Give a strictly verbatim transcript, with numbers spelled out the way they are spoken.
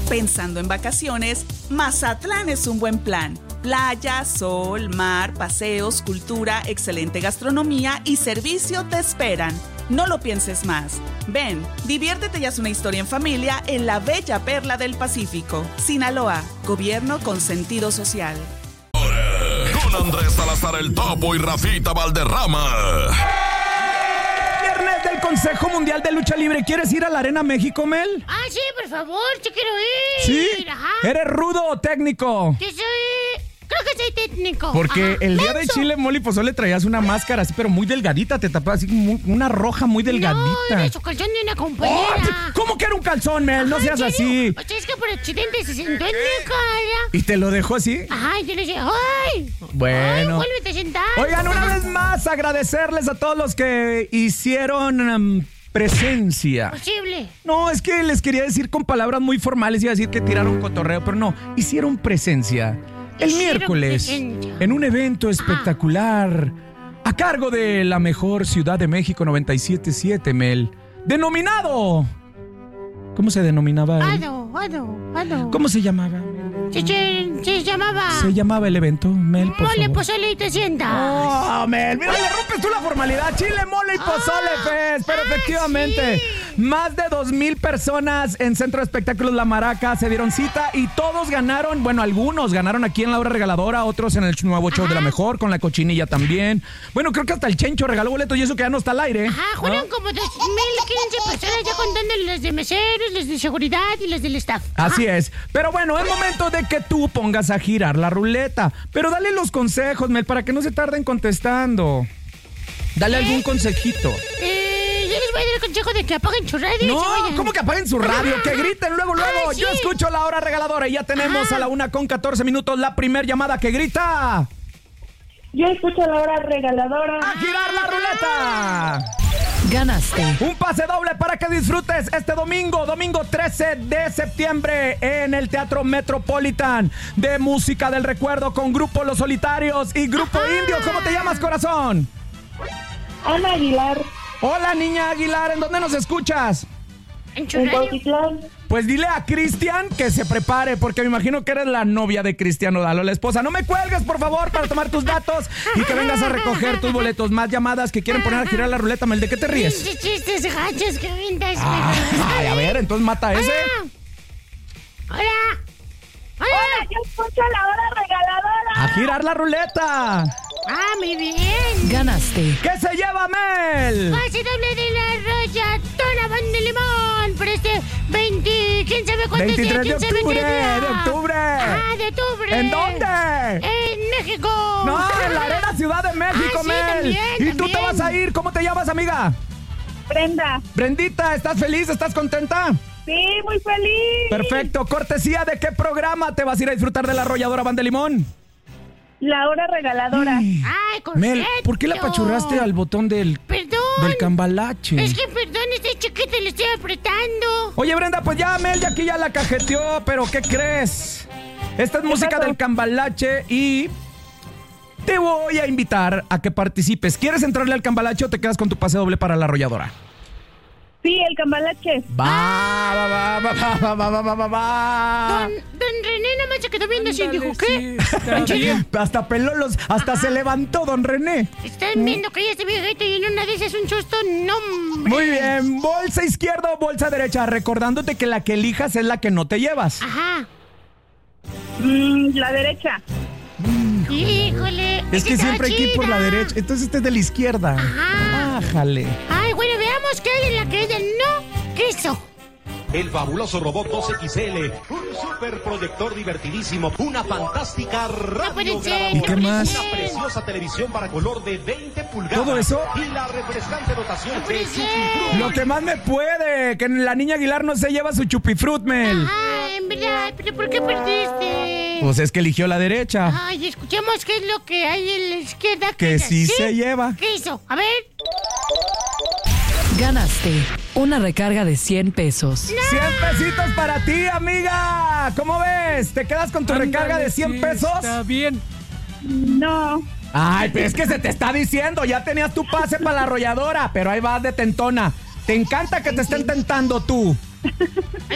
Pensando en vacaciones, Mazatlán es un buen plan. Playa, sol, mar, paseos, cultura, excelente gastronomía y servicio te esperan. No lo pienses más. Ven, diviértete y haz una historia en familia en la bella perla del Pacífico. Sinaloa, gobierno con sentido social. Con Andrés Salazar el Topo y Rafita Valderrama. Viernes del Consejo Mundial de Lucha Libre. ¿Quieres ir a la Arena México, Mel? Ah, sí, por favor, yo quiero ir. ¿Sí? Ajá. ¿Eres rudo o técnico? Yo soy... Creo que soy técnico. Porque Ajá. el día Menso. de Chile, mole y pozole traías una máscara así, pero muy delgadita. Te tapaba así como una roja muy delgadita. No, de su calzón de una compañera. Oh, ¿cómo que era un calzón, Mel? No Ajá, seas ¿en serio? así. O sea, es que por accidente se sentó en mi cara. ¿Y te lo dejó así? Ajá, y yo le dije, ¡ay! Bueno. ¡Ay, vuélvete a sentar! Oigan, una vez más, agradecerles a todos los que hicieron um, presencia. Posible. No, es que les quería decir con palabras muy formales, iba a decir que tiraron cotorreo, pero no, hicieron presencia. El Hicieron miércoles, presencia. en un evento espectacular, a cargo de la mejor Ciudad de México noventa y siete punto siete, Mel, denominado... ¿Cómo se denominaba? él? Ado, ado, ado. ¿Cómo se llamaba? Se, se, se llamaba... Se llamaba el evento, Mel, por Mole, favor. pozole y te sientas. Oh, Mel, mira, le rompes tú la formalidad. Chile, mole y pozole, Ah, Fest. Pero ah, efectivamente, sí. más de dos mil personas en Centro de Espectáculos La Maraca se dieron cita y todos ganaron. Bueno, algunos ganaron aquí en la hora regaladora, otros en el nuevo show de la mejor, con la cochinilla también. Bueno, creo que hasta el Chencho regaló boletos y eso que ya no está al aire. Ajá, ¿no? fueron como dos mil quince personas ya contando las de meseros, las de seguridad y las del staff. Así es. Pero bueno, es momento de que tú pongas a girar la ruleta. Pero dale los consejos, Mel, para que no se tarden contestando. Dale algún consejito. Eh, yo les voy a dar el consejo de que apaguen su radio y se No, vayan. ¿cómo que apaguen su radio? Que griten luego, luego. Ah, sí. Yo escucho la hora regaladora y ya tenemos Ajá. a la una con catorce minutos la primer llamada que grita. Yo escucho la hora regaladora. ¡A girar la ruleta! Ganaste. Un pase doble para que disfrutes este domingo, domingo trece de septiembre en el Teatro Metropolitan de Música del Recuerdo con Grupo Los Solitarios y Grupo Ajá. Indio. ¿Cómo te llamas, corazón? Ana Aguilar, Hola, niña Aguilar, ¿en dónde nos escuchas? En su en radio. Cuautitlán. Pues dile a Cristian que se prepare, porque me imagino que eres la novia de Cristian Nodal, la esposa. No me cuelgues, por favor, para tomar tus datos y que vengas a recoger tus boletos. Más llamadas que quieren poner a girar la ruleta, Mel. ¿De qué te ríes? Esos chistes gachos que ventas. Ay, a ver, entonces mata a ese. Hola. Hola. Hola, yo escucho la hora regaladora. A girar la ruleta. Ah, muy bien. Ganaste. ¿Qué se lleva, Mel? Pase doble de la Arrolladora Van de Limón por este veinte, quién sabe cuánto es, veintitrés de quién sabe qué octubre, día. de octubre. Ah, de octubre. ¿En dónde? En México. No, en la Arena Ciudad de México, Ah, sí, Mel. también, y tú te también. vas a ir. ¿Cómo te llamas, amiga? Brenda. Brendita, ¿estás feliz? ¿Estás contenta? Sí, muy feliz. Perfecto. ¿Cortesía de qué programa te vas a ir a disfrutar de la Arrolladora Van de Limón? La hora regaladora. Ay, Mel, ¿por qué le correcto. apachurraste al botón del, Perdón. del cambalache? Es que perdón, este chiquito le estoy apretando. Oye, Brenda, pues ya Mel ya aquí ya la cajeteó, pero ¿qué crees? Esta es música pasó? del cambalache y te voy a invitar a que participes. ¿Quieres entrarle al cambalache o te quedas con tu pase doble para la Arrolladora? Sí, el cambalache. Va, va, va, va, va, va, va, va, va, va. Don, don René nomás se quedó viendo así y dijo, Ándale, ¿qué? sí, ¿En serio? Hasta peló los, hasta se levantó don René. Están viendo que ya este viejito y en una de esas un susto, no. hombre. Muy bien, bolsa izquierda o bolsa derecha, recordándote que la que elijas es la que no te llevas. Ajá. Mm, la derecha. Híjole. Es que estaba siempre hay que ir por la chida. derecha, entonces este es de la izquierda. Ajá. Ájale. Ay, bueno, veamos qué hay en la que ella no quiso. El fabuloso robot dos equis ele, un superproyector divertidísimo, una fantástica No puede ser, radiograbadora, ¿Y qué más? una preciosa televisión para color de veinte pulgadas. ¿Todo eso? Y la refrescante dotación No puede de ser. Chupifruit. Lo que más me puede, que la niña Aguilar no se lleva su chupifruit, Mel. Ajá, en verdad, pero ¿por qué perdiste? Pues es que eligió la derecha. Ay, escuchemos qué es lo que hay en la izquierda. Que ella sí se lleva. ¿Qué hizo? A ver. Ganaste una recarga de cien pesos. cien pesitos para ti, amiga. ¿Cómo ves? ¿Te quedas con tu recarga de cien pesos? Está bien. No. Ay, pero es que se te está diciendo, ya tenías tu pase para la Arrolladora, pero ahí vas de tentona. Te encanta que te estén tentando tú.